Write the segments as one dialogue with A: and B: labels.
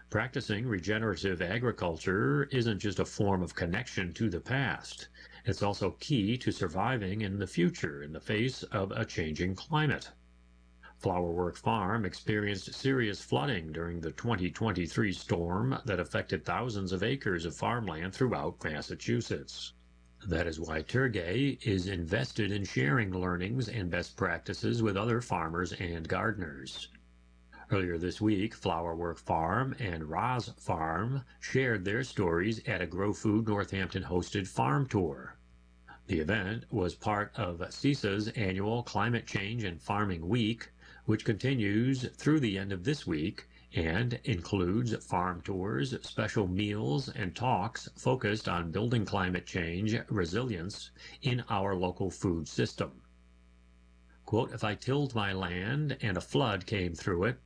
A: Practicing regenerative agriculture isn't just a form of connection to the past. It's also key to surviving in the future in the face of a changing climate. Flowerwork Farm experienced serious flooding during the 2023 storm that affected thousands of acres of farmland throughout Massachusetts. That is why Turgay is invested in sharing learnings and best practices with other farmers and gardeners. Earlier this week, Flowerwork Farm and Roz Farm shared their stories at a Grow Food Northampton hosted farm tour. The event was part of CISA's annual Climate Change and Farming Week, which continues through the end of this week and includes farm tours, special meals, and talks focused on building climate change resilience in our local food system. Quote, "If I tilled my land and a flood came through it,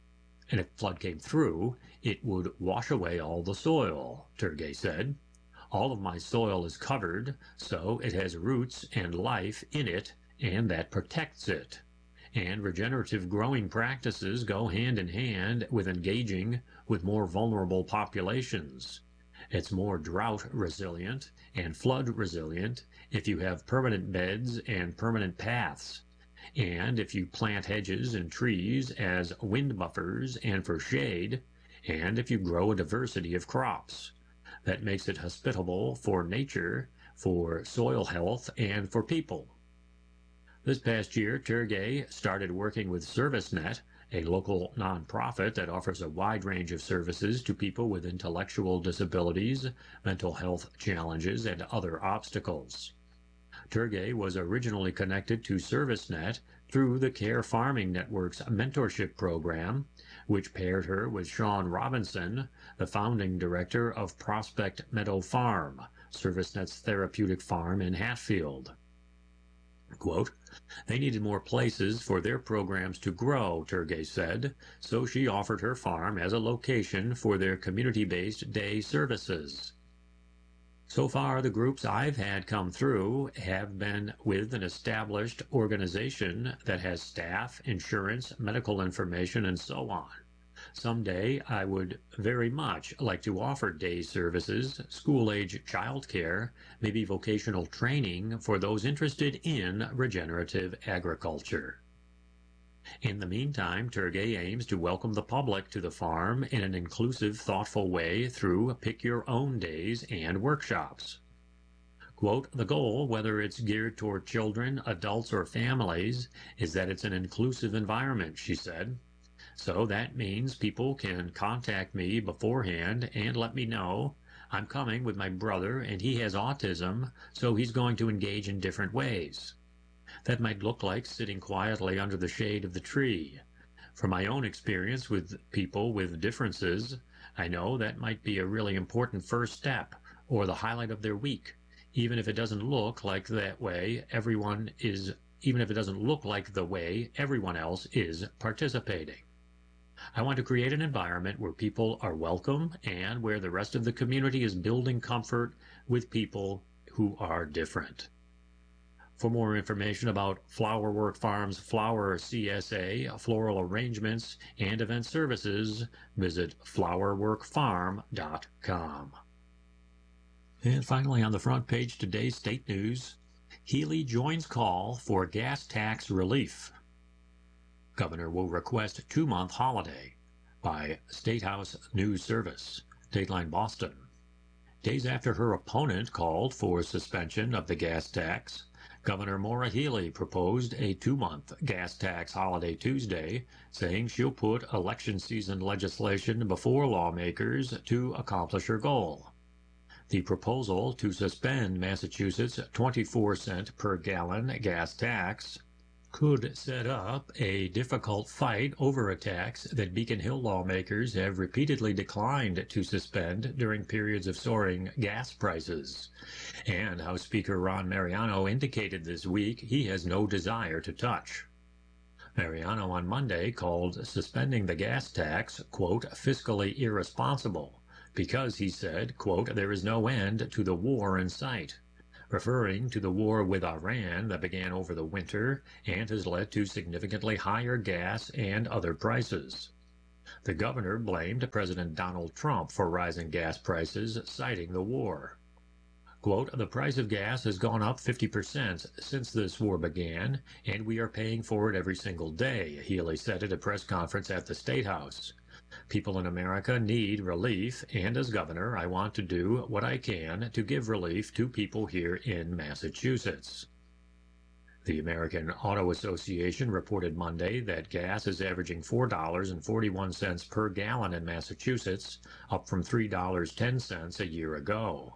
A: it would wash away all the soil," Turgay said. "All of my soil is covered, so it has roots and life in it, and that protects it. And regenerative growing practices go hand in hand with engaging with more vulnerable populations. It's more drought resilient and flood resilient if you have permanent beds and permanent paths. And if you plant hedges and trees as wind buffers and for shade, and if you grow a diversity of crops, that makes it hospitable for nature, for soil health, and for people." This past year, Turgay started working with ServiceNet, a local nonprofit that offers a wide range of services to people with intellectual disabilities, mental health challenges, and other obstacles. Turgay was originally connected to ServiceNet through the Care Farming Network's mentorship program, which paired her with Sean Robinson, the founding director of Prospect Meadow Farm, ServiceNet's therapeutic farm in Hatfield. Quote, "They needed more places for their programs to grow," Turgay said, so she offered her farm as a location for their community-based day services. "So far, the groups I've had come through have been with an established organization that has staff, insurance, medical information, and so on. Someday, I would very much like to offer day services, school-age childcare, maybe vocational training for those interested in regenerative agriculture." In the meantime, Turgay aims to welcome the public to the farm in an inclusive, thoughtful way through pick-your-own days and workshops. Quote, "The goal, whether it's geared toward children, adults, or families, is that it's an inclusive environment," she said. "So that means people can contact me beforehand and let me know, I'm coming with my brother and he has autism, so he's going to engage in different ways. That might look like sitting quietly under the shade of the tree. From my own experience with people with differences, I know that might be a really important first step or the highlight of their week, even if it doesn't look like the way everyone else is participating. I want to create an environment where people are welcome and where the rest of the community is building comfort with people who are different." For more information about Flowerwork Farm's Flower CSA, floral arrangements, and event services, visit flowerworkfarm.com. And finally, on the front page, today's state news, Healy joins call for gas tax relief. Governor will request 2-month holiday by State House News Service, Dateline Boston. Days after her opponent called for suspension of the gas tax, Governor Maura Healey proposed a 2-month gas tax holiday Tuesday, saying she'll put election season legislation before lawmakers to accomplish her goal. The proposal to suspend Massachusetts' 24-cent per gallon gas tax could set up a difficult fight over a tax that Beacon Hill lawmakers have repeatedly declined to suspend during periods of soaring gas prices. And House Speaker Ron Mariano indicated this week he has no desire to touch. Mariano on Monday called suspending the gas tax, quote, "fiscally irresponsible," because he said, quote, "there is no end to the war in sight," referring to the war with Iran that began over the winter and has led to significantly higher gas and other prices. The governor blamed President Donald Trump for rising gas prices, citing the war. Quote, the price of gas has gone up 50% since this war began, and we are paying for it every single day, Healey said at a press conference at the State House. People in America need relief, and as governor, I want to do what I can to give relief to people here in Massachusetts. The American Auto Association reported Monday that gas is averaging $4.41 per gallon in Massachusetts, up from $3.10 a year ago.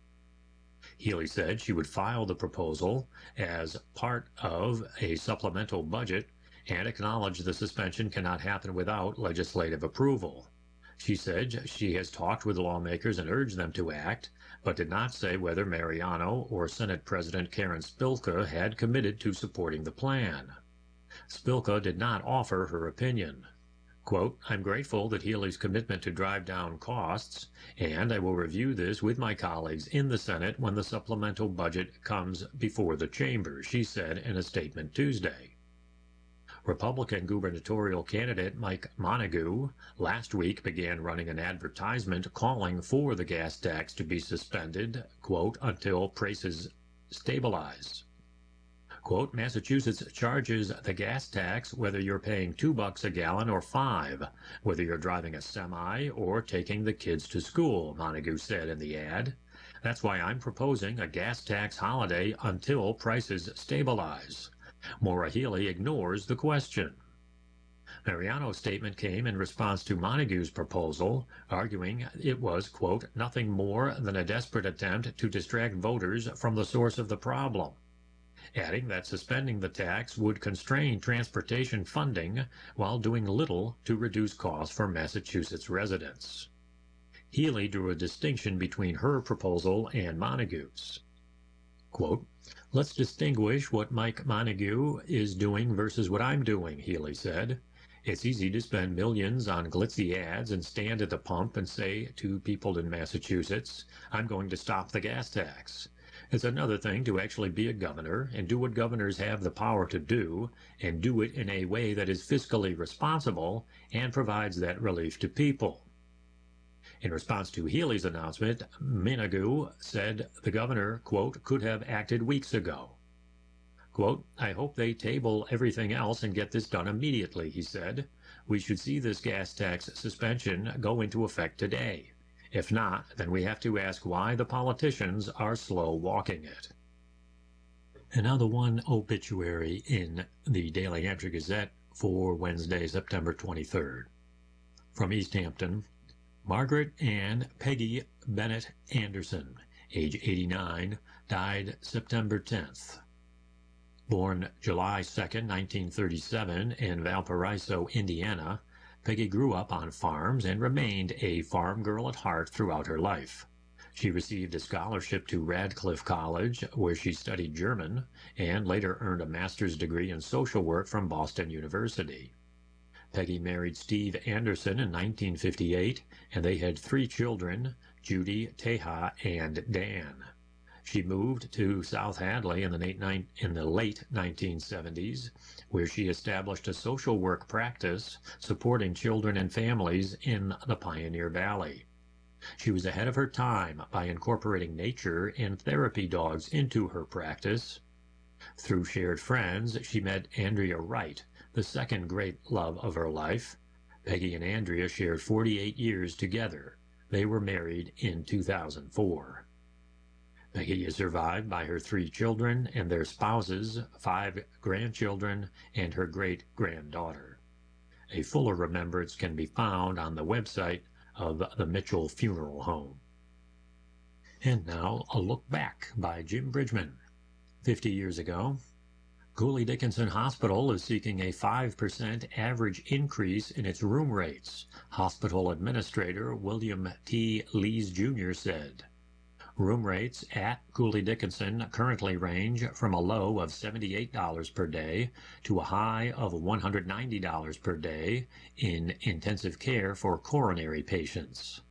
A: Healey said she would file the proposal as part of a supplemental budget and acknowledged the suspension cannot happen without legislative approval. She said she has talked with lawmakers and urged them to act, but did not say whether Mariano or Senate President Karen Spilka had committed to supporting the plan. Spilka did not offer her opinion. Quote, I'm grateful that Healey's commitment to drive down costs, and I will review this with my colleagues in the Senate when the supplemental budget comes before the chamber, she said in a statement Tuesday. Republican gubernatorial candidate Mike Montague last week began running an advertisement calling for the gas tax to be suspended, quote, until prices stabilize. Quote, Massachusetts charges the gas tax whether you're paying $2 a gallon or $5, whether you're driving a semi or taking the kids to school, Montague said in the ad. That's why I'm proposing a gas tax holiday until prices stabilize. Maura Healey ignores the question. Mariano's statement came in response to Montague's proposal, arguing it was, quote, nothing more than a desperate attempt to distract voters from the source of the problem, adding that suspending the tax would constrain transportation funding while doing little to reduce costs for Massachusetts residents. Healey drew a distinction between her proposal and Montague's. Quote, let's distinguish what Mike Montague is doing versus what I'm doing, Healey said. It's easy to spend millions on glitzy ads and stand at the pump and say to people in Massachusetts, I'm going to stop the gas tax. It's another thing to actually be a governor and do what governors have the power to do and do it in a way that is fiscally responsible and provides that relief to people. In response to Healey's announcement, Montague said the governor, quote, could have acted weeks ago. Quote, I hope they table everything else and get this done immediately, he said. We should see this gas tax suspension go into effect today. If not, then we have to ask why the politicians are slow walking it. And now the one obituary in the Daily Hampshire Gazette for Wednesday, September 23rd. From East Hampton, Margaret Ann Peggy Bennett Anderson, age 89, died September 10th. Born July 2, 1937 in Valparaiso, Indiana, Peggy grew up on farms and remained a farm girl at heart throughout her life. She received a scholarship to Radcliffe College, where she studied German, and later earned a master's degree in social work from Boston University. Peggy married Steve Anderson in 1958, and they had 3 children, Judy, Teja, and Dan. She moved to South Hadley in the late 1970s, where she established a social work practice supporting children and families in the Pioneer Valley. She was ahead of her time by incorporating nature and therapy dogs into her practice. Through shared friends, she met Andrea Wright, the second great love of her life. Peggy and Andrea shared 48 years together. They were married in 2004. Peggy is survived by her 3 children and their spouses, 5 grandchildren, and her great-granddaughter. A fuller remembrance can be found on the website of the Mitchell Funeral Home. And now, a look back by Jim Bridgman. 50 years ago, Cooley Dickinson Hospital is seeking a 5% average increase in its room rates, hospital administrator William T. Lees Jr. said. Room rates at Cooley Dickinson currently range from a low of $78 per day to a high of $190 per day in intensive care for coronary patients.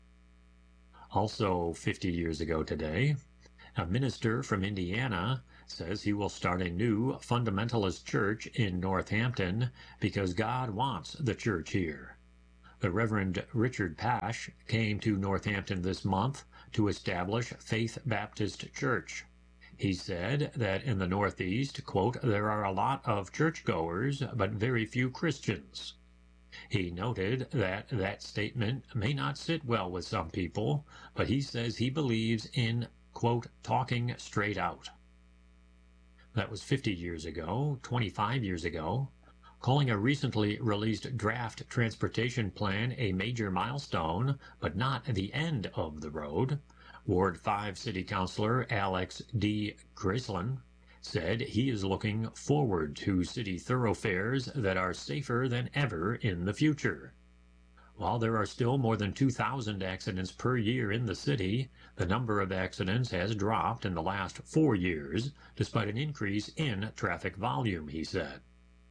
A: Also 50 years ago today, a minister from Indiana says he will start a new fundamentalist church in Northampton because God wants the church here. The Reverend Richard Pash came to Northampton this month to establish Faith Baptist Church. He said that in the Northeast, quote, there are a lot of churchgoers, but very few Christians. He noted that that statement may not sit well with some people, but he says he believes in, quote, talking straight out. That was 50 years ago, 25 years ago. Calling a recently released draft transportation plan a major milestone, but not the end of the road, Ward 5 City Councilor Alex D. Grislin said he is looking forward to city thoroughfares that are safer than ever in the future. While there are still more than 2,000 accidents per year in the city, the number of accidents has dropped in the last 4 years, despite an increase in traffic volume, he said.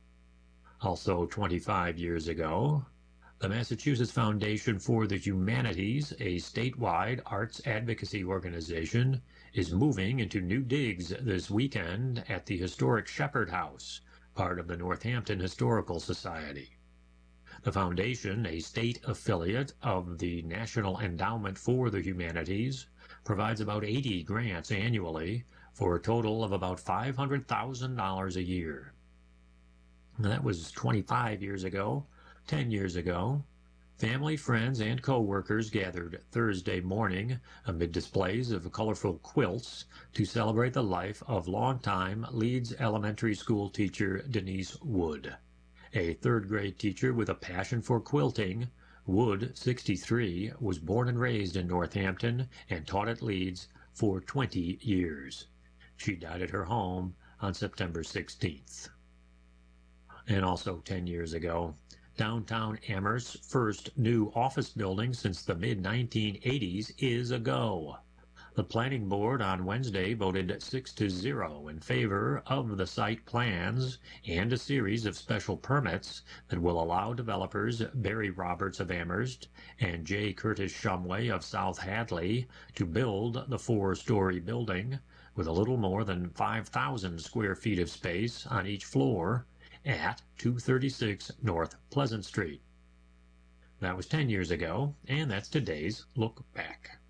A: Also 25 years ago, the Massachusetts Foundation for the Humanities, a statewide arts advocacy organization, is moving into new digs this weekend at the historic Shepherd House, part of the Northampton Historical Society. The foundation, a state affiliate of the National Endowment for the Humanities, provides about 80 grants annually for a total of about $500,000 a year. That was 25 years ago. 10 years ago, family, friends, and co-workers gathered Thursday morning amid displays of colorful quilts to celebrate the life of longtime Leeds Elementary School teacher Denise Wood. A third-grade teacher with a passion for quilting, Wood, 63, was born and raised in Northampton and taught at Leeds for 20 years. She died at her home on September 16th. And also 10 years ago, downtown Amherst's first new office building since the mid-1980s is a go. The planning board on Wednesday voted 6-0 in favor of the site plans and a series of special permits that will allow developers Barry Roberts of Amherst and J. Curtis Shumway of South Hadley to build the 4-story building with a little more than 5,000 square feet of space on each floor at 236 North Pleasant Street. That was 10 years ago, and that's today's Look Back.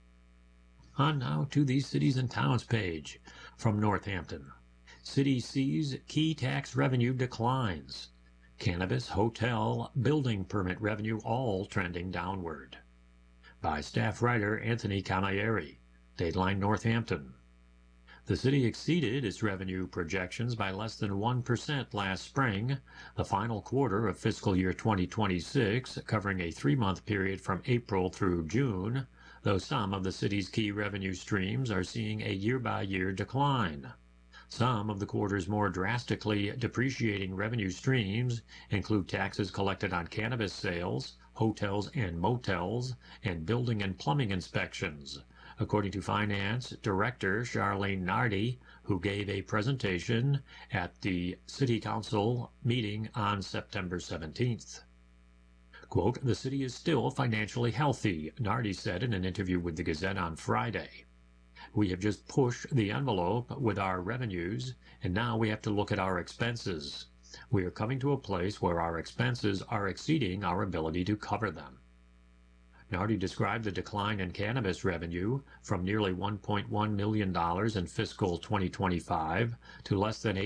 A: On now to the Cities and Towns page from Northampton. City sees key tax revenue declines. Cannabis, hotel, building permit revenue all trending downward. By staff writer Anthony Camilleri, Dateline Northampton. The city exceeded its revenue projections by less than 1% last spring, the final quarter of fiscal year 2026, covering a 3-month period from April through June, though some of the city's key revenue streams are seeing a year-by-year decline. Some of the quarter's more drastically depreciating revenue streams include taxes collected on cannabis sales, hotels and motels, and building and plumbing inspections, according to Finance Director Charlene Nardi, who gave a presentation at the City Council meeting on September 17th. Quote, the city is still financially healthy, Nardi said in an interview with the Gazette on Friday. We have just pushed the envelope with our revenues, and now we have to look at our expenses. We are coming to a place where our expenses are exceeding our ability to cover them. Nardi described the decline in cannabis revenue from nearly $1.1 million in fiscal 2025 to less than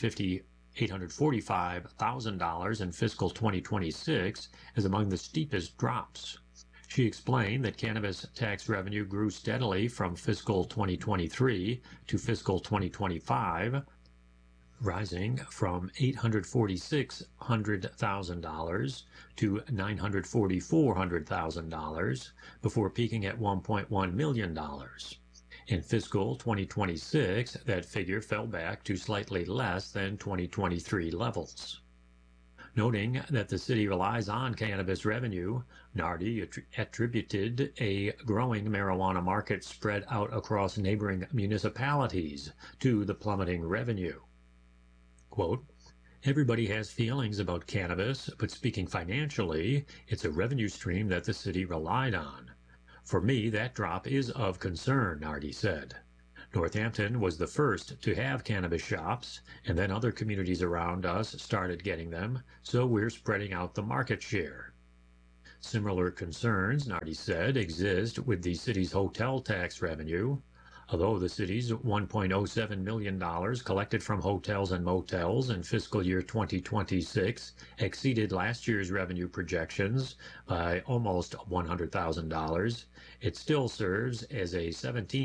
A: $845,000 in fiscal 2026 as among the steepest drops. She explained that cannabis tax revenue grew steadily from fiscal 2023 to fiscal 2025, rising from $846,000 to $944,000 before peaking at $1.1 million. In fiscal 2026, that figure fell back to slightly less than 2023 levels. Noting that the city relies on cannabis revenue, Nardi attributed a growing marijuana market spread out across neighboring municipalities to the plummeting revenue. Quote, everybody has feelings about cannabis, but speaking financially, it's a revenue stream that the city relied on. For me, that drop is of concern, Nardi said. Northampton was the first to have cannabis shops, and then other communities around us started getting them, so we're spreading out the market share. Similar concerns, Nardi said, exist with the city's hotel tax revenue. Although the city's $1.07 million collected from hotels and motels in fiscal year 2026 exceeded last year's revenue projections by almost $100,000, it still serves as a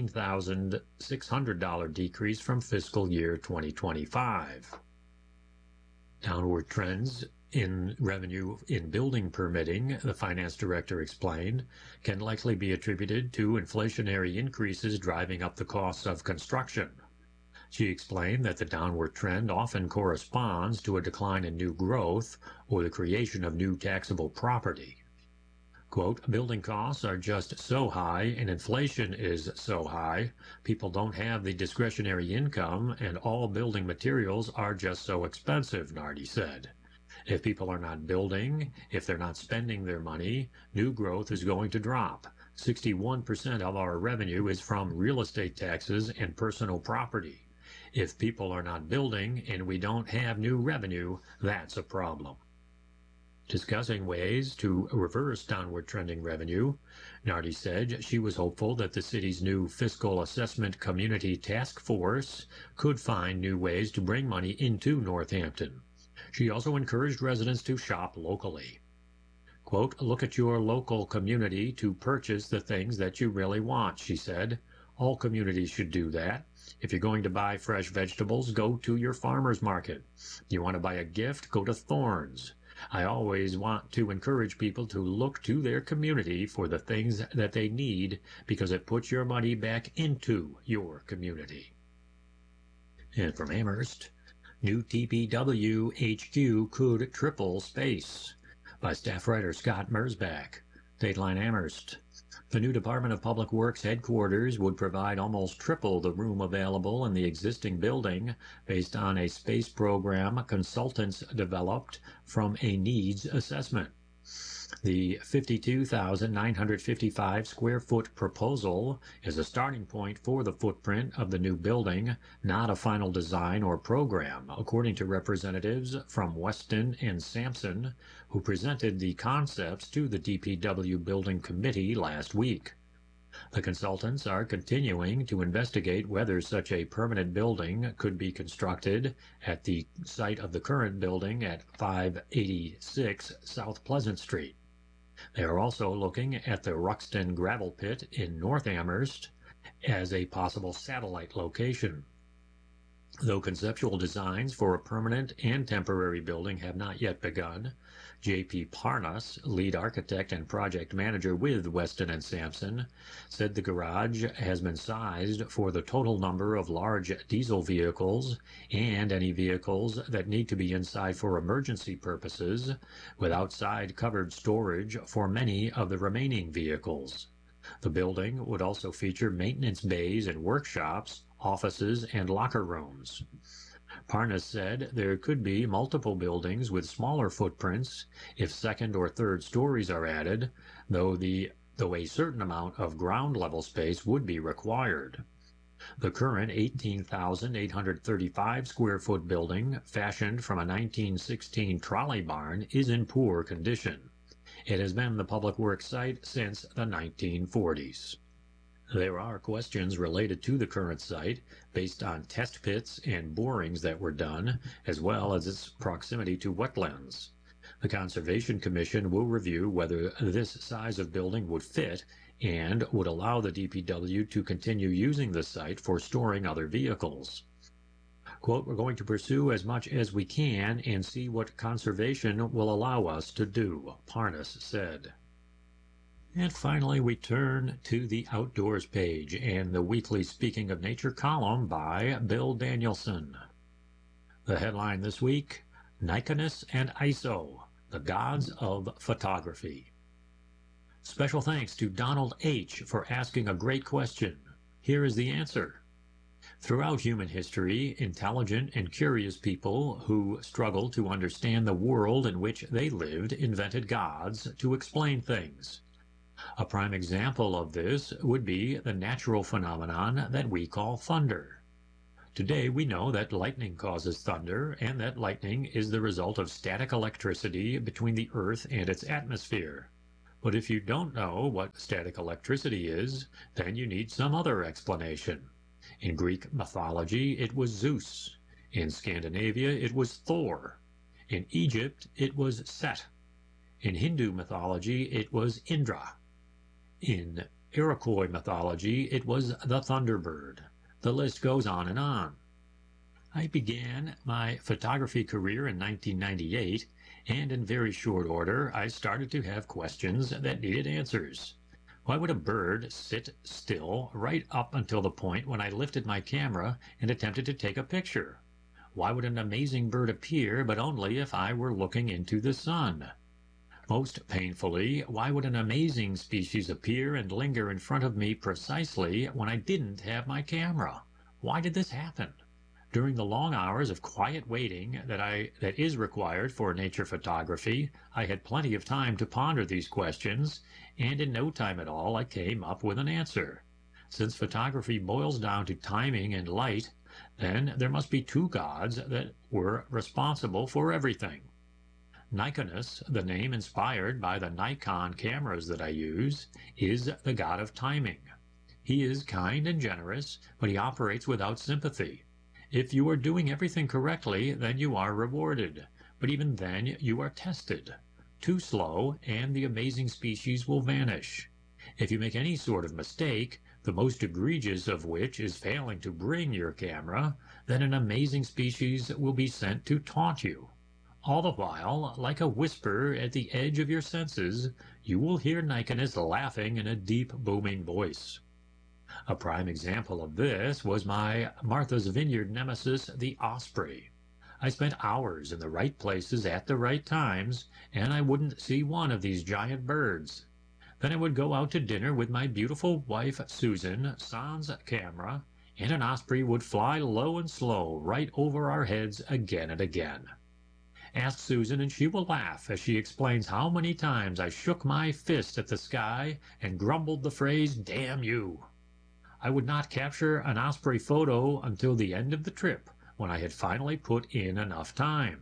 A: $17,600 decrease from fiscal year 2025. Downward trends in revenue in building permitting, the finance director explained, can likely be attributed to inflationary increases driving up the costs of construction. She explained that the downward trend often corresponds to a decline in new growth or the creation of new taxable property. Quote, building costs are just so high and inflation is so high, people don't have the discretionary income and all building materials are just so expensive, Nardi said. If people are not building, if they're not spending their money, new growth is going to drop. 61% of our revenue is from real estate taxes and personal property. If people are not building and we don't have new revenue, that's a problem. Discussing ways to reverse downward trending revenue, Nardi said she was hopeful that the city's new Fiscal Assessment Community Task Force could find new ways to bring money into Northampton. She also encouraged residents to shop locally. Quote, look at your local community to purchase the things that you really want, she said. All communities should do that. If you're going to buy fresh vegetables, go to your farmer's market. You want to buy a gift, go to Thorns. I always want to encourage people to look to their community for the things that they need because it puts your money back into your community. And from Amherst, new DPW HQ could triple space, by staff writer Scott Merzbach. Dateline Amherst. The new Department of Public Works headquarters would provide almost triple the room available in the existing building based on a space program consultants developed from a needs assessment. The 52,955 square foot proposal is a starting point for the footprint of the new building, not a final design or program, according to representatives from Weston and Sampson, who presented the concepts to the DPW Building Committee last week. The consultants are continuing to investigate whether such a permanent building could be constructed at the site of the current building at 586 South Pleasant Street. They are also looking at the Ruxton Gravel Pit in North Amherst as a possible satellite location. Though conceptual designs for a permanent and temporary building have not yet begun, J.P. Parnas, lead architect and project manager with Weston and Sampson, said the garage has been sized for the total number of large diesel vehicles and any vehicles that need to be inside for emergency purposes, with outside covered storage for many of the remaining vehicles. The building would also feature maintenance bays and workshops, offices, and locker rooms. Parnas said there could be multiple buildings with smaller footprints if second or third stories are added, though a certain amount of ground level space would be required. The current 18,835 square foot building, fashioned from a 1916 trolley barn, is in poor condition. It has been the public works site since the 1940s. There are questions related to the current site based on test pits and borings that were done, as well as its proximity to wetlands. The Conservation Commission will review whether this size of building would fit and would allow the DPW to continue using the site for storing other vehicles. Quote, we're going to pursue as much as we can and see what conservation will allow us to do, Parnas said. And finally, we turn to the Outdoors page and the weekly Speaking of Nature column by Bill Danielson. The headline this week, Nikonus and ISO, the gods of photography. Special thanks to Donald H. for asking a great question. Here is the answer. Throughout human history, intelligent and curious people who struggled to understand the world in which they lived invented gods to explain things. A prime example of this would be the natural phenomenon that we call thunder. Today we know that lightning causes thunder and that lightning is the result of static electricity between the Earth and its atmosphere. But if you don't know what static electricity is, then you need some other explanation. In Greek mythology, it was Zeus. In Scandinavia, it was Thor. In Egypt, it was Set. In Hindu mythology, it was Indra. In Iroquois mythology, it was the Thunderbird. The list goes on and on. I began my photography career in 1998, and in very short order I started to have questions that needed answers. Why would a bird sit still right up until the point when I lifted my camera and attempted to take a picture? Why would an amazing bird appear, but only if I were looking into the sun? Most painfully, why would an amazing species appear and linger in front of me precisely when I didn't have my camera? Why did this happen? During the long hours of quiet waiting that is required for nature photography, I had plenty of time to ponder these questions, and in no time at all I came up with an answer. Since photography boils down to timing and light, then there must be two gods that were responsible for everything. Nikonus, the name inspired by the Nikon cameras that I use, is the god of timing. He is kind and generous, but he operates without sympathy. If you are doing everything correctly, then you are rewarded, but even then you are tested. Too slow, and the amazing species will vanish. If you make any sort of mistake, the most egregious of which is failing to bring your camera, then an amazing species will be sent to taunt you. All the while, like a whisper at the edge of your senses, you will hear Nikonus laughing in a deep, booming voice. A prime example of this was my Martha's Vineyard nemesis, the osprey. I spent hours in the right places at the right times, and I wouldn't see one of these giant birds. Then I would go out to dinner with my beautiful wife Susan, sans camera, and an osprey would fly low and slow right over our heads again and again. Ask Susan and she will laugh as she explains how many times I shook my fist at the sky and grumbled the phrase, "Damn you!" I would not capture an osprey photo until the end of the trip, when I had finally put in enough time.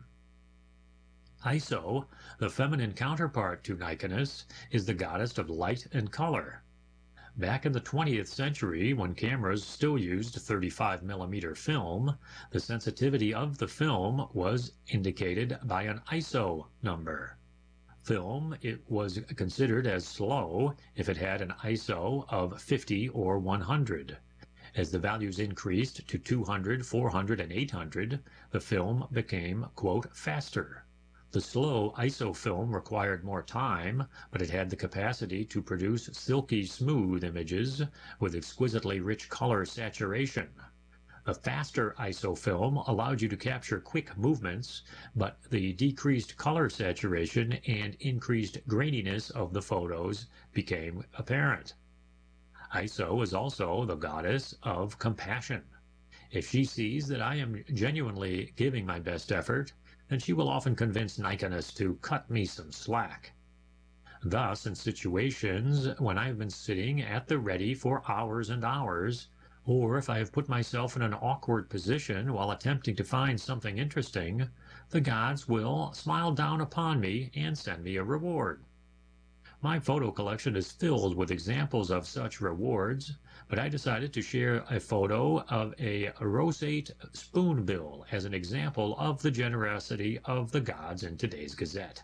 A: Iso, the feminine counterpart to Nikonus, is the goddess of light and color. Back in the 20th century, when cameras still used 35mm film, the sensitivity of the film was indicated by an ISO number. Film, it was considered as slow if it had an ISO of 50 or 100. As the values increased to 200, 400, and 800, the film became, quote, faster. The slow ISO film required more time, but it had the capacity to produce silky smooth images with exquisitely rich color saturation. The faster ISO film allowed you to capture quick movements, but the decreased color saturation and increased graininess of the photos became apparent. Iso is also the goddess of compassion. If she sees that I am genuinely giving my best effort, then she will often convince Nikonus to cut me some slack. Thus, in situations when I have been sitting at the ready for hours and hours, or if I have put myself in an awkward position while attempting to find something interesting, the gods will smile down upon me and send me a reward. My photo collection is filled with examples of such rewards, but I decided to share a photo of a roseate spoonbill as an example of the generosity of the gods in today's Gazette.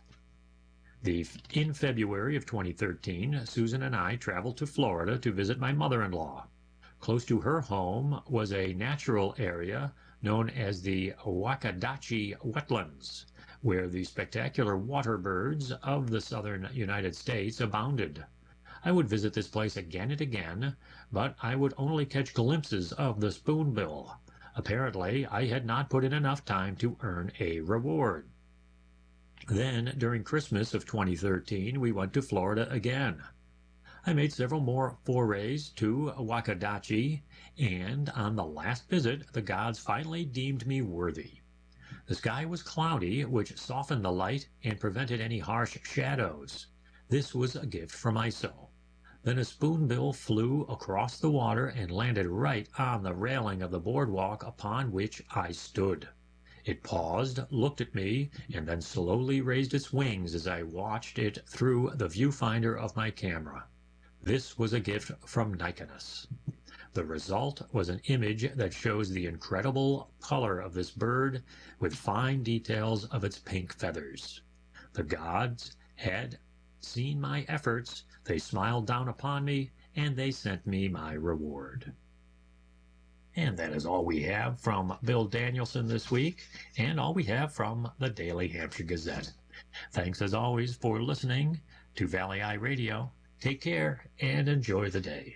A: In February of 2013, Susan and I traveled to Florida to visit my mother-in-law. Close to her home was a natural area known as the Wakadachi Wetlands, where the spectacular water birds of the southern United States abounded. I would visit this place again and again, but I would only catch glimpses of the spoonbill. Apparently, I had not put in enough time to earn a reward. Then, during Christmas of 2013, we went to Florida again. I made several more forays to Wakadachi, and on the last visit, the gods finally deemed me worthy. The sky was cloudy, which softened the light and prevented any harsh shadows. This was a gift from Iso. Then a spoonbill flew across the water and landed right on the railing of the boardwalk upon which I stood. It paused, looked at me, and then slowly raised its wings as I watched it through the viewfinder of my camera. This was a gift from Nikonus. The result was an image that shows the incredible color of this bird with fine details of its pink feathers. The gods had seen my efforts, they smiled down upon me, and they sent me my reward. And that is all we have from Bill Danielson this week, and all we have from the Daily Hampshire Gazette. Thanks as always for listening to Valley Eye Radio. Take care and enjoy the day.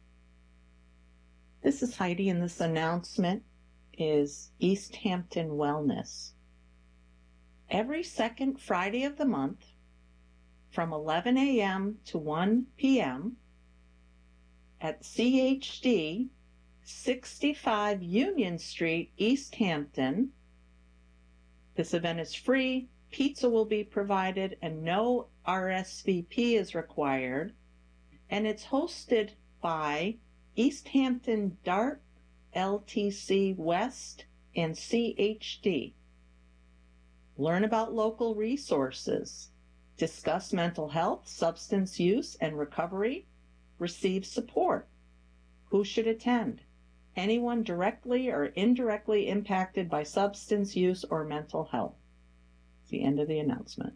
B: This is Heidi, and this announcement is East Hampton Wellness. Every second Friday of the month, from 11 a.m. to 1 p.m. at CHD 65 Union Street, East Hampton. This event is free, pizza will be provided, and no RSVP is required. And it's hosted by East Hampton DART, LTC West, and CHD. Learn about local resources. Discuss mental health, substance use, and recovery. Receive support. Who should attend? Anyone directly or indirectly impacted by substance use or mental health. It's the end of the announcement.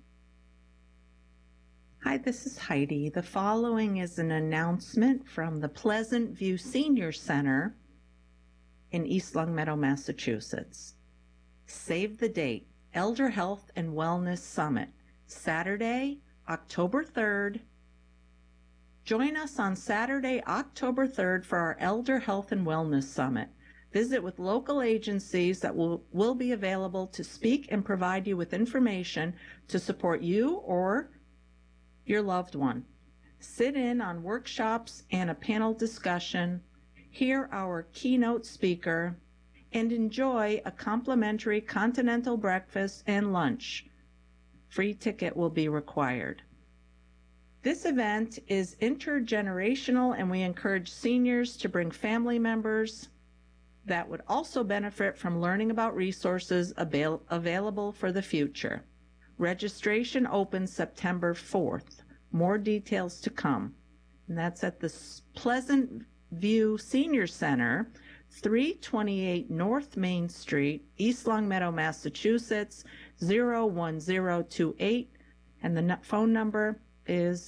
B: Hi, this is Heidi. The following is an announcement from the Pleasant View Senior Center in East Longmeadow, Massachusetts. Save the date, Elder Health and Wellness Summit, Saturday, October 3rd. Join us on Saturday, October 3rd for our Elder Health and Wellness Summit. Visit with local agencies that will be available to speak and provide you with information to support you or your loved one. Sit in on workshops and a panel discussion, hear our keynote speaker, and enjoy a complimentary continental breakfast and lunch. Free ticket will be required. This event is intergenerational, and we encourage seniors to bring family members that would also benefit from learning about resources available for the future. Registration opens September 4th. More details to come. And that's at the Pleasant View Senior Center, 328 North Main Street, East Longmeadow, Massachusetts, 01028. And the phone number is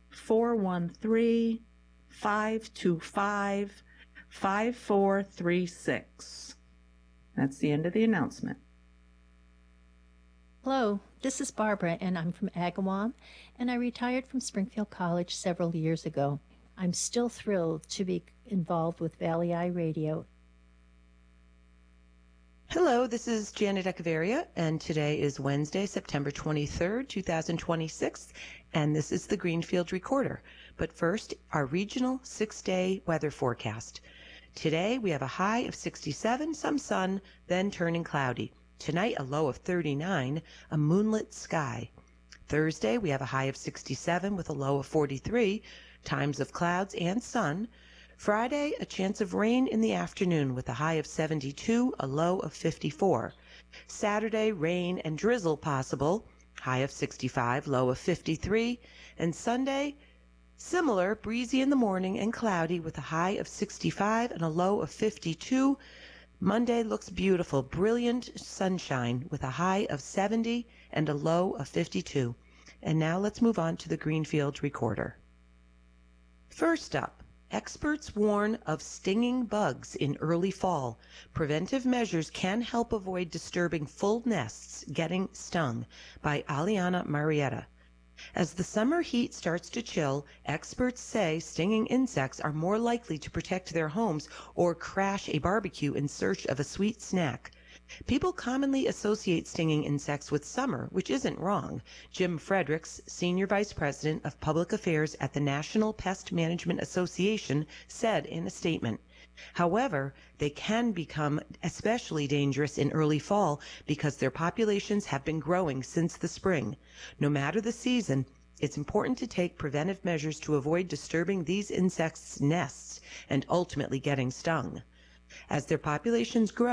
B: 413-525-5436. That's the end of the announcement.
C: Hello, this is Barbara, and I'm from Agawam, and I retired from Springfield College several years ago. I'm still thrilled to be involved with Valley Eye Radio.
D: Hello, this is Janet Echeverria, and today is Wednesday, September 23rd, 2026, and this is the Greenfield Recorder. But first, our regional 6-day weather forecast. Today, we have a high of 67, some sun, then turning cloudy. Tonight, a low of 39, a moonlit sky. Thursday, we have a high of 67 with a low of 43, times of clouds and sun. Friday, a chance of rain in the afternoon with a high of 72, a low of 54. Saturday, rain and drizzle possible, high of 65, low of 53. And Sunday, similar, breezy in the morning and cloudy with a high of 65 and a low of 52. Monday looks beautiful, brilliant sunshine with a high of 70 and a low of 52. And now let's move on to the Greenfield Recorder. First up, experts warn of stinging bugs in early fall. Preventive measures can help avoid disturbing full nests getting stung, by Aliana Marietta. As the summer heat starts to chill, experts say stinging insects are more likely to protect their homes or crash a barbecue in search of a sweet snack. People commonly associate stinging insects with summer, which isn't wrong. Jim Fredericks, Senior Vice President of Public Affairs at the National Pest Management Association, said in a statement. However, they can become especially dangerous in early fall because their populations have been growing since the spring. No matter the season, it's important to take preventive measures to avoid disturbing these insects' nests and ultimately getting stung. As their populations grow,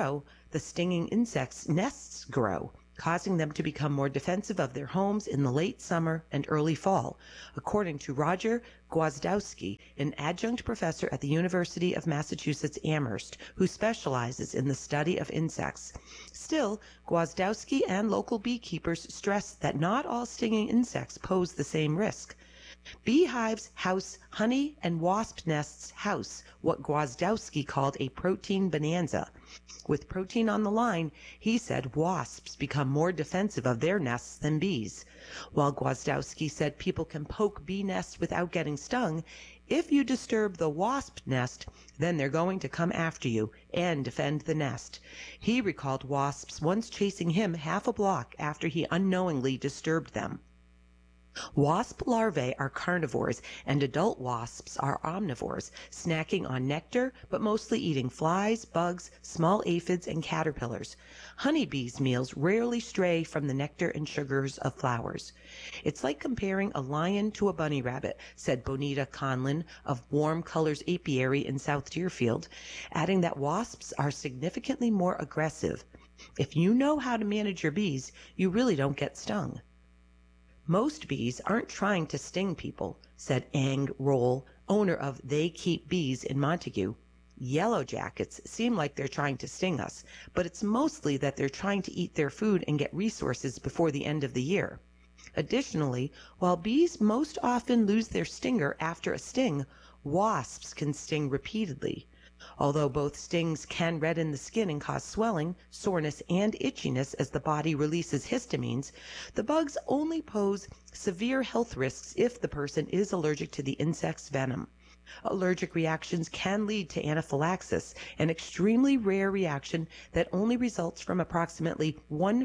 D: the stinging insects' nests grow, causing them to become more defensive of their homes in the late summer and early fall, according to Roger Gwozdowski, an adjunct professor at the University of Massachusetts Amherst, who specializes in the study of insects. Still, Gwozdowski and local beekeepers stress that not all stinging insects pose the same risk. Beehives house honey and wasp nests house what Gwozdowski called a protein bonanza. With protein on the line, he said wasps become more defensive of their nests than bees. While Gwozdowski said people can poke bee nests without getting stung, if you disturb the wasp nest, then they're going to come after you and defend the nest. He recalled wasps once chasing him half a block after he unknowingly disturbed them. Wasp larvae are carnivores, and adult wasps are omnivores, snacking on nectar, but mostly eating flies, bugs, small aphids, and caterpillars. Honeybees' meals rarely stray from the nectar and sugars of flowers. It's like comparing a lion to a bunny rabbit, said Bonita Conlin of Warm Colors Apiary in South Deerfield, adding that wasps are significantly more aggressive. If you know how to manage your bees, you really don't get stung. Most bees aren't trying to sting people, said Ang Roll, owner of They Keep Bees in Montague. Yellow jackets seem like they're trying to sting us, but it's mostly that they're trying to eat their food and get resources before the end of the year. Additionally, while bees most often lose their stinger after a sting, wasps can sting repeatedly. Although both stings can redden the skin and cause swelling, soreness, and itchiness as the body releases histamines, the bugs only pose severe health risks if the person is allergic to the insect's venom. Allergic reactions can lead to anaphylaxis, an extremely rare reaction that only results from approximately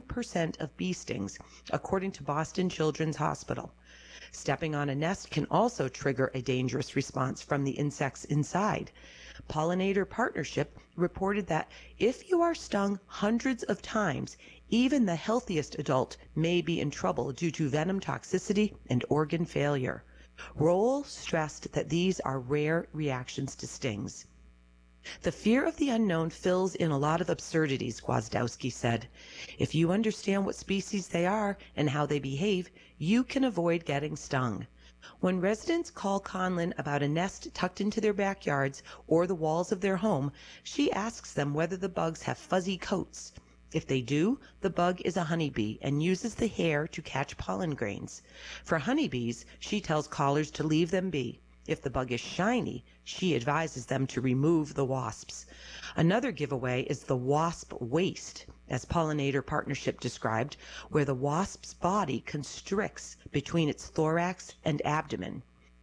D: 1% of bee stings, according to Boston Children's Hospital. Stepping on a nest can also trigger a dangerous response from the insects inside. Pollinator Partnership reported that if you are stung hundreds of times, even the healthiest adult may be in trouble due to venom toxicity and organ failure. Roll stressed that these are rare reactions to stings. The fear of the unknown fills in a lot of absurdities, Gwozdowski said. If you understand what species they are and how they behave, you can avoid getting stung. When residents call Conlin about a nest tucked into their backyards or the walls of their home, she asks them whether the bugs have fuzzy coats. If they do, the bug is a honeybee and uses the hair to catch pollen grains. For honeybees, she tells callers to leave them be. If the bug is shiny, she advises them to remove the wasps. Another giveaway is the wasp waist, as Pollinator Partnership described, where the wasp's body constricts between its thorax and abdomen.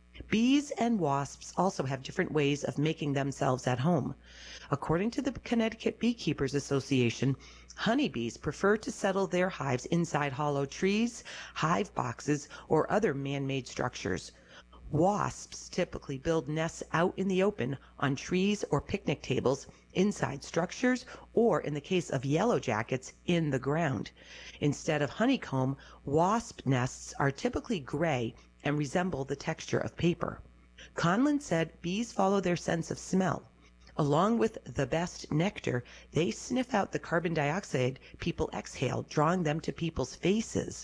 D: Bees and wasps also have different ways of making themselves at home. According to the Connecticut Beekeepers Association, honeybees prefer to settle their hives inside hollow trees, hive boxes, or other man-made structures. Wasps typically build nests out in the open on trees or picnic tables, inside structures, or in the case of yellow jackets, in the ground. Instead of honeycomb, wasp nests are typically gray and resemble the texture of paper. Conlin said bees follow their sense of smell. Along with the best nectar, they sniff out the carbon dioxide people exhale, drawing them to people's faces.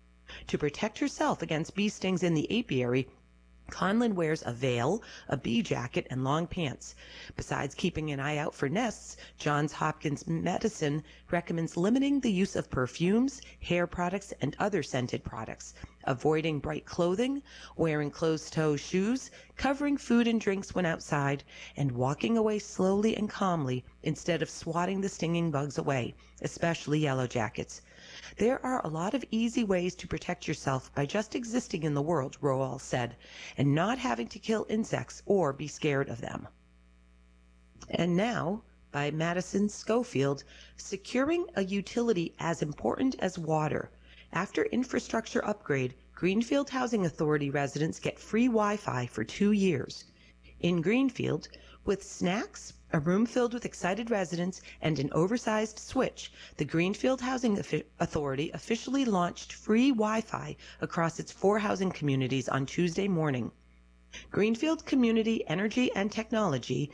D: To protect herself against bee stings in the apiary, Conlin wears a veil, a bee jacket, and long pants. Besides keeping an eye out for nests, Johns Hopkins Medicine recommends limiting the use of perfumes, hair products, and other scented products, avoiding bright clothing, wearing closed-toe shoes, covering food and drinks when outside, and walking away slowly and calmly instead of swatting the stinging bugs away, especially yellow jackets. There are a lot of easy ways to protect yourself by just existing in the world, Roel said, and not having to kill insects or be scared of them. And now, by Madison Schofield, securing a utility as important as water. After infrastructure upgrade, Greenfield Housing Authority residents get free Wi-Fi for 2 years. In Greenfield, with snacks, a room filled with excited residents, and an oversized switch, the Greenfield Housing Authority officially launched free Wi-Fi across its 4 housing communities on Tuesday morning. Greenfield Community Energy and Technology,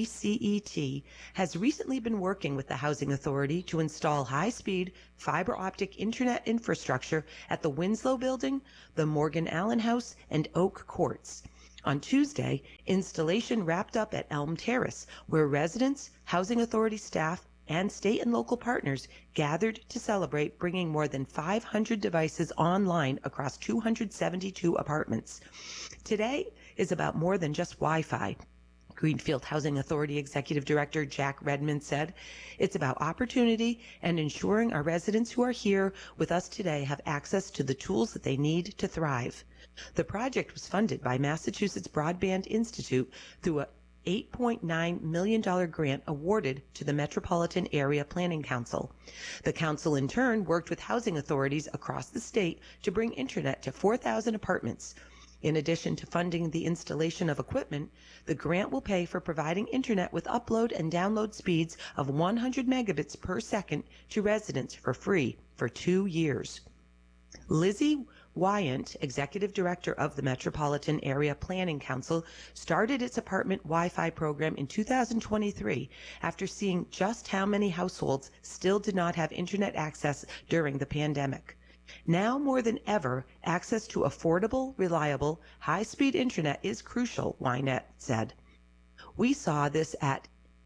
D: GCET, has recently been working with the Housing Authority to install high-speed fiber optic internet infrastructure at the Winslow Building, the Morgan Allen House, and Oak Courts. On Tuesday, installation wrapped up at Elm Terrace, where residents, Housing Authority staff, and state and local partners gathered to celebrate bringing more than 500 devices online across 272 apartments. Today is about more than just Wi-Fi. Greenfield Housing Authority Executive Director Jack Redmond said, "It's about opportunity and ensuring our residents who are here with us today have access to the tools that they need to thrive." The project was funded by Massachusetts Broadband Institute through a $8.9 million grant awarded to the Metropolitan Area Planning Council. The council in turn worked with housing authorities across the state to bring internet to 4,000 apartments. In addition to funding the installation of equipment, the grant will pay for providing internet with upload and download speeds of 100 megabits per second to residents for free for 2 years. Lizzie Wyant, Executive Director of the Metropolitan Area Planning Council, started its apartment Wi-Fi program in 2023 after seeing just how many households still did not have internet access during the pandemic. Now more than ever, access to affordable, reliable, high-speed internet is crucial, Wynette said. "We saw this at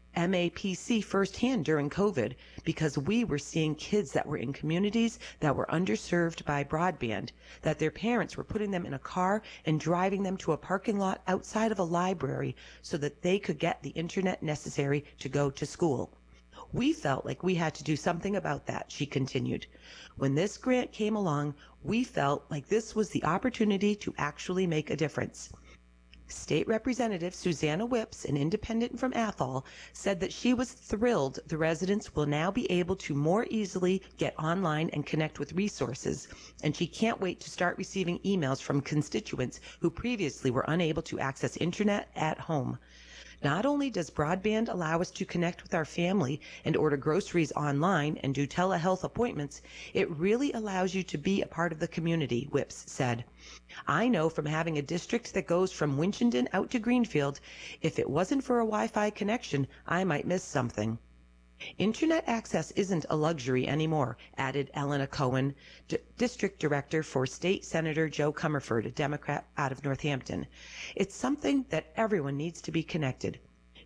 D: MAPC firsthand during COVID because we were seeing kids that were in communities that were underserved by broadband, that their parents were putting them in a car and driving them to a parking lot outside of a library so that they could get the internet necessary to go to school. We felt like we had to do something about that," she continued. "When this grant came along, we felt like this was the opportunity to actually make a difference." State Representative Susanna Whips, an independent from Athol, said that she was thrilled the residents will now be able to more easily get online and connect with resources, and she can't wait to start receiving emails from constituents who previously were unable to access internet at home. "Not only does broadband allow us to connect with our family and order groceries online and do telehealth appointments, it really allows you to be a part of the community," Whips said. "I know from having a district that goes from Winchendon out to Greenfield, if it wasn't for a Wi-Fi connection, I might miss something." "Internet access isn't a luxury anymore," added Elena Cohen, District Director for State Senator Joe Comerford, a Democrat out of Northampton. "It's something that everyone needs to be connected."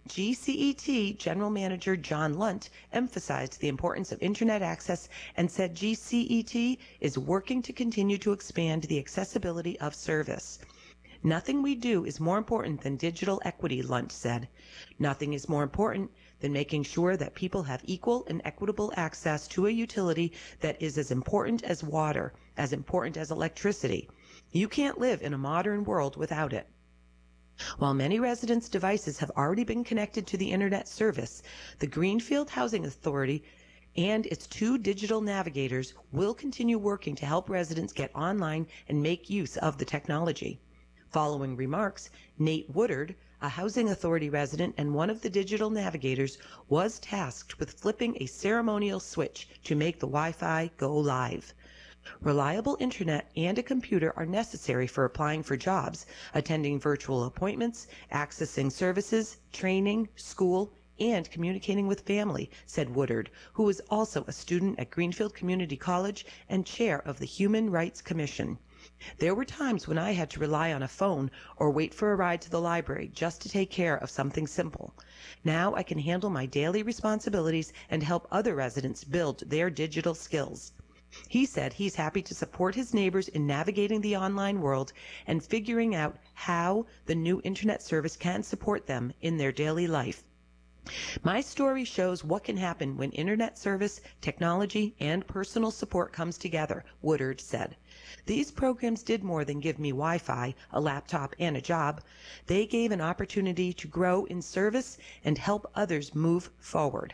D: GCET General Manager John Lunt emphasized the importance of internet access and said GCET is working to continue to expand the accessibility of service. "Nothing we do is more important than digital equity," Lunt said. "Nothing is more important than making sure that people have equal and equitable access to a utility that is as important as water, as important as electricity. You can't live in a modern world without it." While many residents' devices have already been connected to the internet service, the Greenfield Housing Authority and its 2 digital navigators will continue working to help residents get online and make use of the technology. Following remarks, Nate Woodard, a Housing Authority resident and one of the digital navigators, was tasked with flipping a ceremonial switch to make the Wi-Fi go live. Reliable internet and a computer are necessary for applying for jobs, attending virtual appointments, accessing services, training, school, and communicating with family, said Woodard, who is also a student at Greenfield Community College and chair of the Human Rights Commission. "There were times when I had to rely on a phone or wait for a ride to the library just to take care of something simple. Now I can handle my daily responsibilities and help other residents build their digital skills." He said he's happy to support his neighbors in navigating the online world and figuring out how the new internet service can support them in their daily life. "My story shows what can happen when internet service, technology, and personal support comes together," Woodard said. "These programs did more than give me Wi-Fi, a laptop, and a job. They gave an opportunity to grow in service and help others move forward."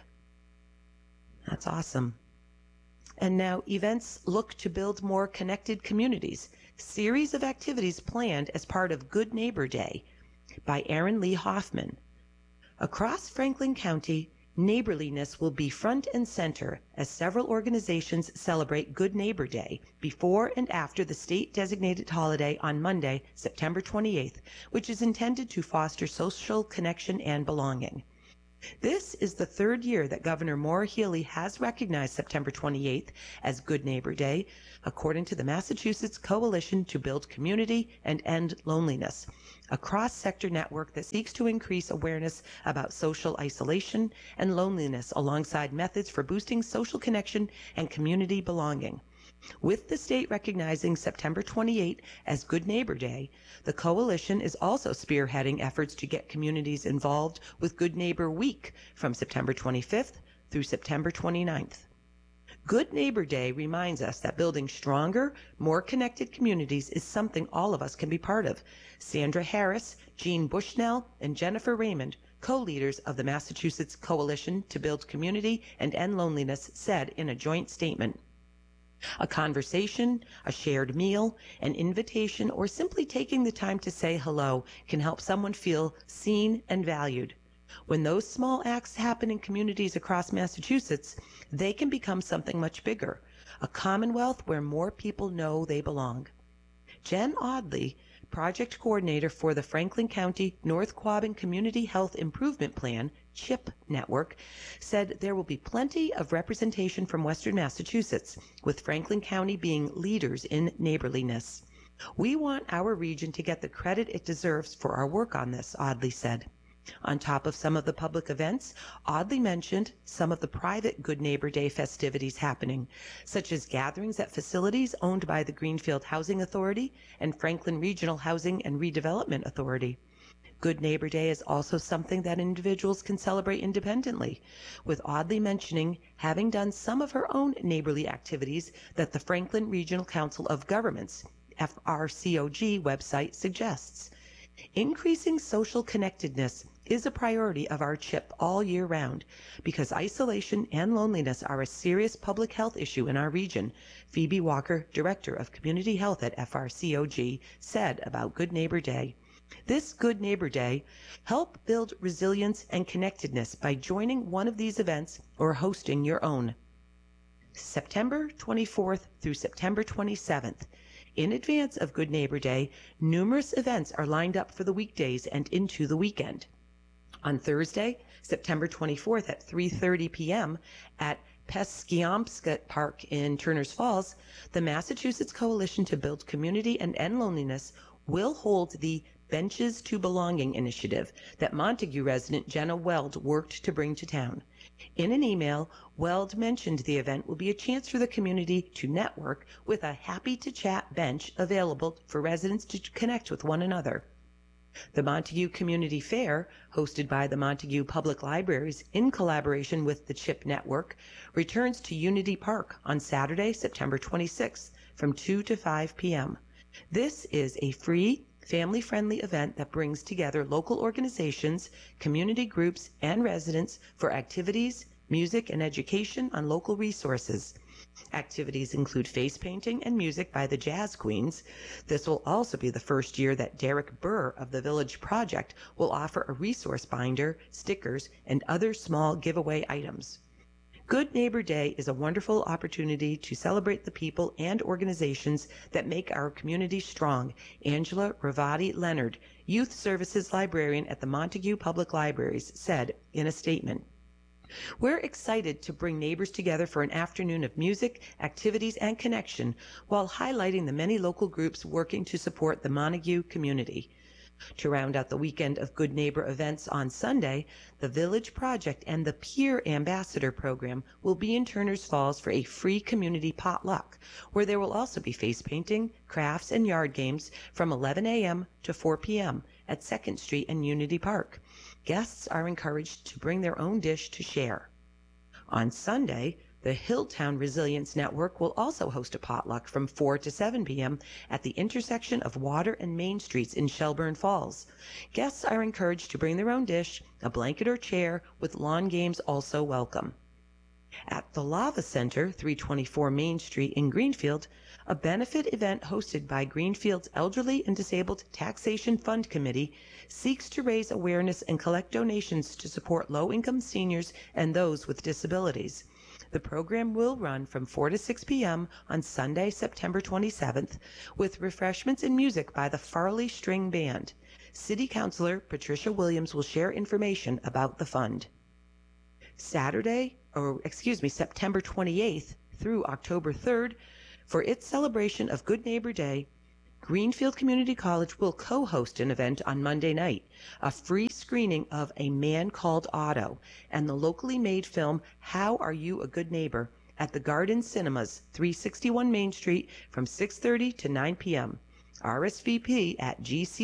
D: That's awesome. And now events look to build more connected communities. Series of activities planned as part of Good Neighbor Day by Aaron Lee Hoffman. Across Franklin County, Neighborliness will be front and center as several organizations celebrate Good Neighbor Day before and after the state-designated holiday on Monday, September 28th, which is intended to foster social connection and belonging. This is the third year that Governor Maura Healey has recognized September 28th as Good Neighbor Day, according to the Massachusetts Coalition to Build Community and End Loneliness, a cross-sector network that seeks to increase awareness about social isolation and loneliness alongside methods for boosting social connection and community belonging. With the state recognizing September 28 as Good Neighbor Day, the coalition is also spearheading efforts to get communities involved with Good Neighbor Week from September 25th through September 29th. Good Neighbor Day reminds us that building stronger, more connected communities is something all of us can be part of. Sandra Harris, Jean Bushnell, and Jennifer Raymond, co-leaders of the Massachusetts Coalition to Build Community and End Loneliness, said in a joint statement. A conversation, a shared meal, an invitation, or simply taking the time to say hello can help someone feel seen and valued. When those small acts happen in communities across Massachusetts, they can become something much bigger, a commonwealth where more people know they belong. Jen Audley, project coordinator for the Franklin County North Quabbin Community Health Improvement Plan, CHIP network, said there will be plenty of representation from Western Massachusetts, with Franklin County being leaders in neighborliness. We want our region to get the credit it deserves for our work on this, Audley said. On top of some of the public events, Audley mentioned some of the private Good Neighbor Day festivities happening, such as gatherings at facilities owned by the Greenfield Housing Authority and Franklin Regional Housing and Redevelopment Authority. Good Neighbor Day is also something that individuals can celebrate independently, with Audley mentioning having done some of her own neighborly activities that the Franklin Regional Council of Governments, FRCOG website suggests. Increasing social connectedness is a priority of our CHIP all year round because isolation and loneliness are a serious public health issue in our region, Phoebe Walker, Director of Community Health at FRCOG, said about Good Neighbor Day. This Good Neighbor Day, help build resilience and connectedness by joining one of these events or hosting your own. September 24th through September 27th. In advance of Good Neighbor Day, numerous events are lined up for the weekdays and into the weekend. On Thursday, September 24th at 3:30 p.m. at Peskiomskat Park in Turners Falls, the Massachusetts Coalition to Build Community and End Loneliness will hold the Benches to Belonging initiative that Montague resident Jenna Weld worked to bring to town. In an email, Weld mentioned the event will be a chance for the community to network with a happy-to-chat bench available for residents to connect with one another. The Montague Community Fair, hosted by the Montague Public Libraries in collaboration with the CHIP Network, returns to Unity Park on Saturday, September 26th from 2 to 5 p.m. This is a free, family-friendly event that brings together local organizations, community groups, and residents for activities, music, and education on local resources. Activities include face painting and music by the Jazz Queens. This will also be the first year that Derek Burr of the Village Project will offer a resource binder, stickers, and other small giveaway items. Good Neighbor Day is a wonderful opportunity to celebrate the people and organizations that make our community strong, Angela Ravati Leonard, Youth Services Librarian at the Montague Public Libraries, said in a statement. We're excited to bring neighbors together for an afternoon of music, activities, and connection while highlighting the many local groups working to support the Montague community. To round out the weekend of Good Neighbor events on Sunday, the Village Project and the Peer Ambassador Program will be in Turners Falls for a free community potluck, where there will also be face painting, crafts, and yard games from 11 a.m. to 4 p.m. at 2nd Street and Unity Park. Guests are encouraged to bring their own dish to share. On Sunday, the Hilltown Resilience Network will also host a potluck from 4 to 7 p.m. at the intersection of Water and Main Streets in Shelburne Falls. Guests are encouraged to bring their own dish, a blanket or chair, with lawn games also welcome. At the Lava Center, 324 Main Street in Greenfield, a benefit event hosted by Greenfield's Elderly and Disabled Taxation Fund Committee seeks to raise awareness and collect donations to support low-income seniors and those with disabilities. The program will run from 4 to 6 p.m. on Sunday, September 27th, with refreshments and music by the Farley String Band. City Councilor Patricia Williams will share information about the fund. September 28th through October 3rd, for its celebration of Good Neighbor Day, Greenfield Community College will co-host an event on Monday night, a free screening of A Man Called Otto and the locally made film How Are You a Good Neighbor at the Garden Cinemas, 361 Main Street from 6:30 to 9 p.m. RSVP at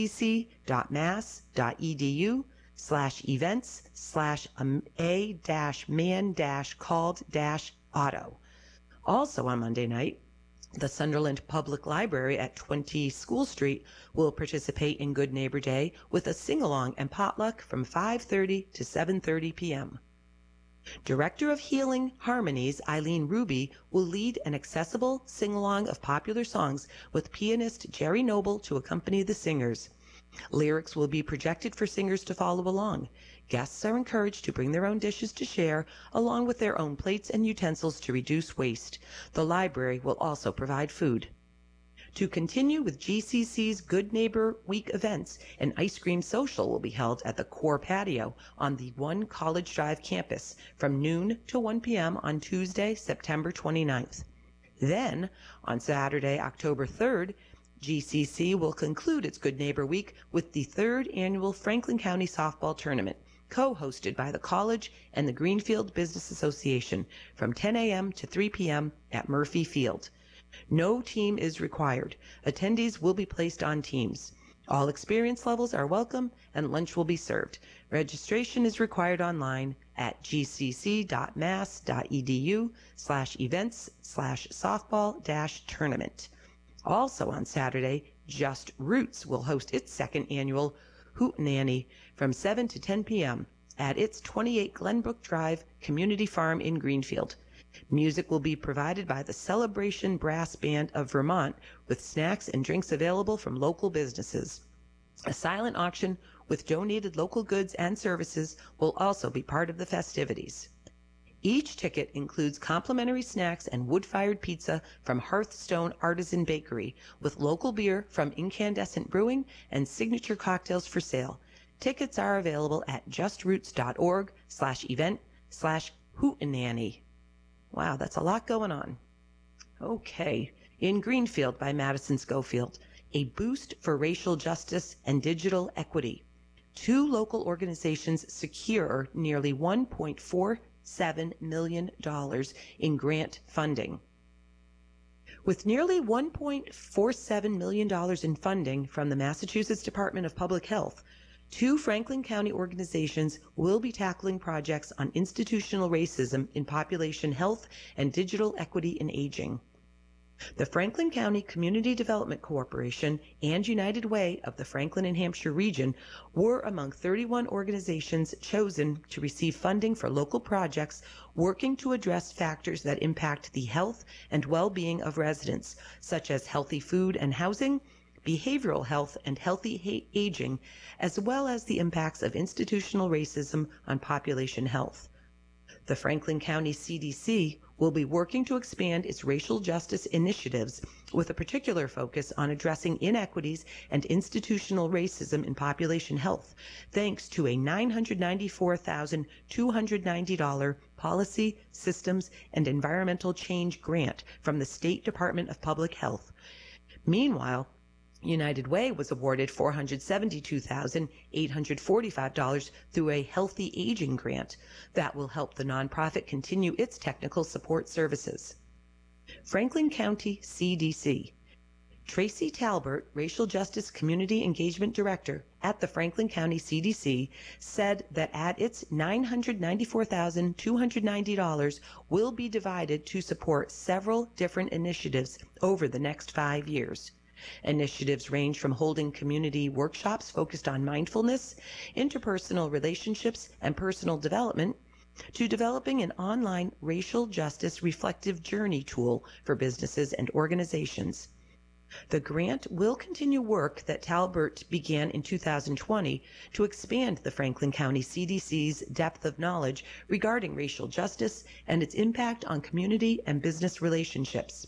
D: gcc.mass.edu/events/a-man-called-auto. Also on Monday night, the Sunderland Public Library at 20 School Street will participate in Good Neighbor Day with a sing-along and potluck from 5:30 to 7:30 p.m. Director of Healing Harmonies Eileen Ruby will lead an accessible sing-along of popular songs with pianist Jerry Noble to accompany the singers. Lyrics will be projected for singers to follow along. Guests are encouraged to bring their own dishes to share, along with their own plates and utensils to reduce waste. The library will also provide food. To continue with GCC's Good Neighbor Week events, an ice cream social will be held at the Core Patio on the 1 College Drive campus from noon to 1 p.m. on Tuesday, September 29th. Then, on Saturday, October 3rd, GCC will conclude its Good Neighbor Week with the 3rd annual Franklin County Softball Tournament, co-hosted by the college and the Greenfield Business Association from 10 a.m. to 3 p.m. at Murphy Field. No team is required. Attendees will be placed on teams. All experience levels are welcome and lunch will be served. Registration is required online at gcc.mass.edu/events/softball-tournament. Also on Saturday, Just Roots will host its 2nd annual Hootenanny from 7 to 10 p.m. at its 28 Glenbrook Drive Community Farm in Greenfield. Music will be provided by the Celebration Brass Band of Vermont, with snacks and drinks available from local businesses. A silent auction with donated local goods and services will also be part of the festivities. Each ticket includes complimentary snacks and wood-fired pizza from Hearthstone Artisan Bakery, with local beer from Incandescent Brewing and signature cocktails for sale. Tickets are available at justroots.org/event/hootenanny. Wow, that's a lot going on. Okay, in Greenfield by Madison Schofield, a boost for racial justice and digital equity. 2 local organizations secure nearly $1.47 million in grant funding. With nearly $1.47 million in funding from the Massachusetts Department of Public Health, 2 Franklin County organizations will be tackling projects on institutional racism in population health and digital equity in aging. The Franklin County Community Development Corporation and United Way of the Franklin and Hampshire region were among 31 organizations chosen to receive funding for local projects working to address factors that impact the health and well-being of residents, such as healthy food and housing, behavioral health and healthy aging, as well as the impacts of institutional racism on population health. The Franklin County CDC will be working to expand its racial justice initiatives with a particular focus on addressing inequities and institutional racism in population health, thanks to a $994,290 Policy, Systems, and Environmental Change grant from the State Department of Public Health. Meanwhile, United Way was awarded $472,845 through a Healthy Aging grant that will help the nonprofit continue its technical support services. Franklin County CDC. Tracy Talbert, Racial Justice Community Engagement Director at the Franklin County CDC, said that at its $994,290 will be divided to support several different initiatives over the next 5 years. Initiatives range from holding community workshops focused on mindfulness, interpersonal relationships, and personal development, to developing an online racial justice reflective journey tool for businesses and organizations. The grant will continue work that Talbert began in 2020 to expand the Franklin County CDC's depth of knowledge regarding racial justice and its impact on community and business relationships.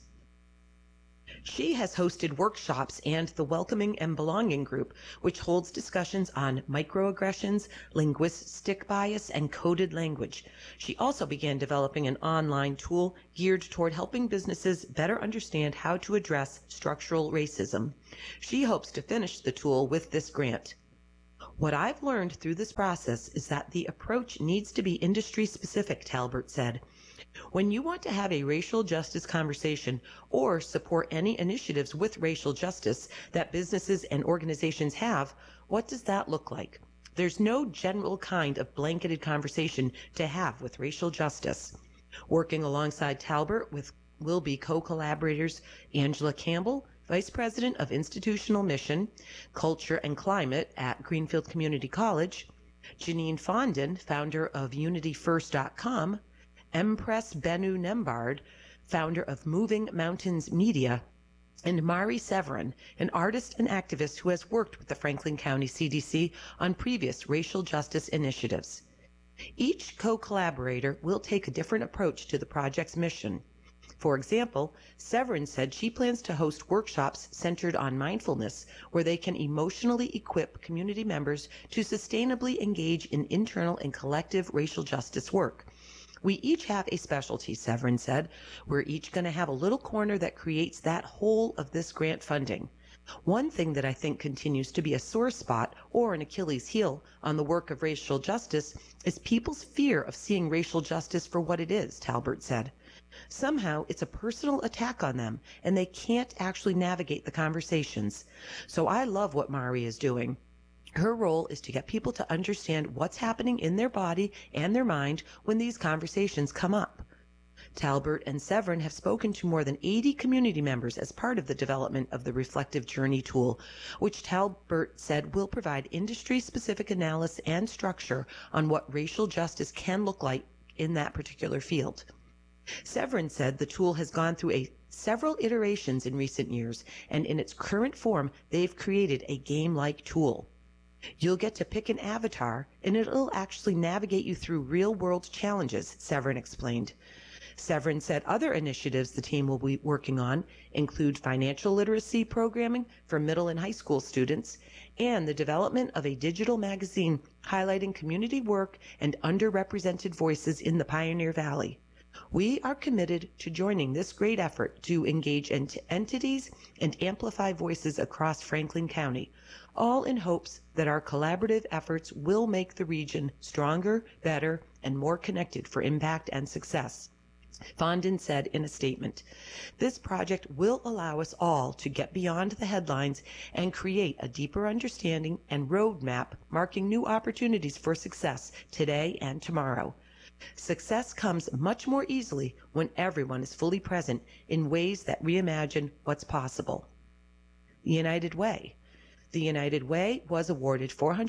D: She has hosted workshops and the Welcoming and Belonging Group, which holds discussions on microaggressions, linguistic bias, and coded language. She also began developing an online tool geared toward helping businesses better understand how to address structural racism. She hopes to finish the tool with this grant. What I've learned through this process is that the approach needs to be industry specific, Talbert said. When you want to have a racial justice conversation or support any initiatives with racial justice that businesses and organizations have, what does that look like? There's no general kind of blanketed conversation to have with racial justice. Working alongside Talbert will be co-collaborators Angela Campbell, Vice President of Institutional Mission, Culture and Climate at Greenfield Community College, Janine Fondon, founder of UnityFirst.com, Empress Benu Nembard, founder of Moving Mountains Media, and Mari Severin, an artist and activist who has worked with the Franklin County CDC on previous racial justice initiatives. Each co-collaborator will take a different approach to the project's mission. For example, Severin said she plans to host workshops centered on mindfulness where they can emotionally equip community members to sustainably engage in internal and collective racial justice work. We each have a specialty, Severin said. We're each going to have a little corner that creates that whole of this grant funding. One thing that I think continues to be a sore spot or an Achilles heel on the work of racial justice is people's fear of seeing racial justice for what it is, Talbert said. Somehow it's a personal attack on them and they can't actually navigate the conversations. So I love what Mari is doing. Her role is to get people to understand what's happening in their body and their mind when these conversations come up. Talbert and Severin have spoken to more than 80 community members as part of the development of the Reflective Journey tool, which Talbert said will provide industry-specific analysis and structure on what racial justice can look like in that particular field. Severin said the tool has gone through several iterations in recent years, and in its current form, they've created a game-like tool. You'll get to pick an avatar, and it'll actually navigate you through real-world challenges, Severin explained. Severin said other initiatives the team will be working on include financial literacy programming for middle and high school students and the development of a digital magazine highlighting community work and underrepresented voices in the Pioneer Valley. We are committed to joining this great effort to engage entities and amplify voices across Franklin County, all in hopes that our collaborative efforts will make the region stronger, better, and more connected for impact and success. Fondon said in a statement, "This project will allow us all to get beyond the headlines and create a deeper understanding and roadmap marking new opportunities for success today and tomorrow. Success comes much more easily when everyone is fully present in ways that reimagine what's possible." The United Way. The United Way was awarded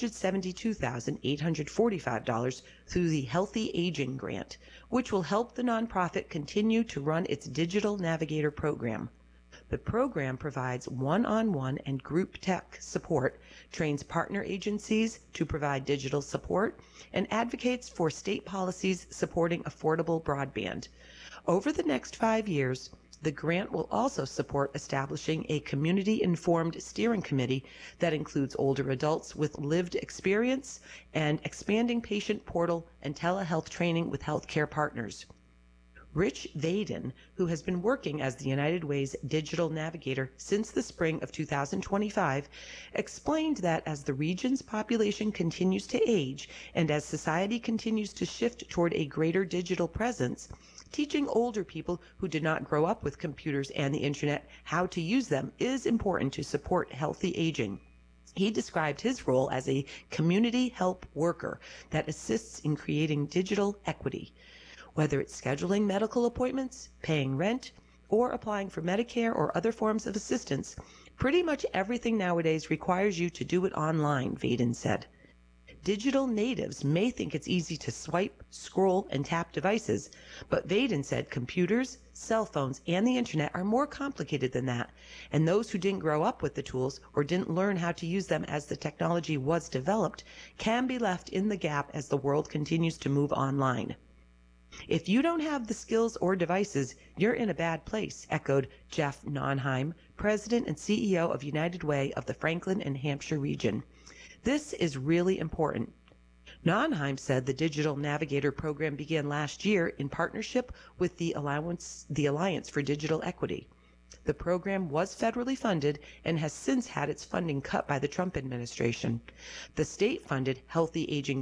D: $472,845 through the Healthy Aging Grant, which will help the nonprofit continue to run its Digital Navigator program. The program provides one-on-one and group tech support, trains partner agencies to provide digital support, and advocates for state policies supporting affordable broadband. Over the next 5 years, the grant will also support establishing a community-informed steering committee that includes older adults with lived experience and expanding patient portal and telehealth training with healthcare partners. Rich Vaden, who has been working as the United Way's digital navigator since the spring of 2025, explained that as the region's population continues to age and as society continues to shift toward a greater digital presence, teaching older people who did not grow up with computers and the internet how to use them is important to support healthy aging. He described his role as a community help worker that assists in creating digital equity. Whether it's scheduling medical appointments, paying rent, or applying for Medicare or other forms of assistance, pretty much everything nowadays requires you to do it online, Vaden said. Digital natives may think it's easy to swipe, scroll, and tap devices, but Vaden said computers, cell phones, and the internet are more complicated than that, and those who didn't grow up with the tools or didn't learn how to use them as the technology was developed can be left in the gap as the world continues to move online. If you don't have the skills or devices, you're in a bad place, echoed Jeff Nonheim, President and CEO of United Way of the Franklin and Hampshire region. This is really important. Nonheim said the Digital Navigator program began last year in partnership with the Alliance for Digital Equity. The program was federally funded and has since had its funding cut by the Trump administration. The state-funded Healthy Aging